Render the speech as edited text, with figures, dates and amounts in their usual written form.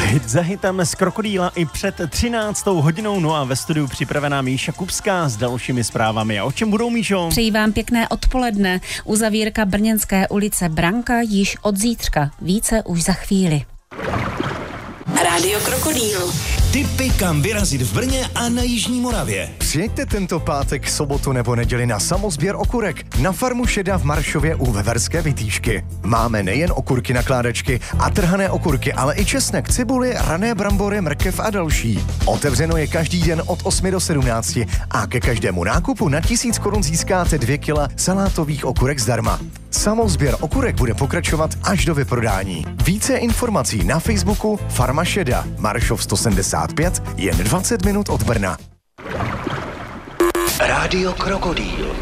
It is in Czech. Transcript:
Hit za hitem z Krokodýla i před 13. hodinou, no a ve studiu připravená Míša Kupská s dalšími zprávami. A o čem budou, Míšo? Přeji vám pěkné odpoledne. Uzavírka Brněnské ulice Branka již od zítřka. Více už za chvíli. Rádio Krokodýl. Tipy, kam vyrazit v Brně a na Jižní Moravě. Přijďte tento pátek, sobotu nebo neděli na samosběr okurek na farmu Šeda v Maršově u Veverské Vytýšky. Máme nejen okurky nakládačky a trhané okurky, ale i česnek, cibuli, rané brambory, mrkev a další. Otevřeno je každý den od 8 do 17 a ke každému nákupu na 1000 korun získáte 2 kila salátových okurek zdarma. Samosběr okurek bude pokračovat až do vyprodání. Více informací na Facebooku Farma Šeda, Maršov 175, jen 20 minut od Brna. Rádio Krokodýl.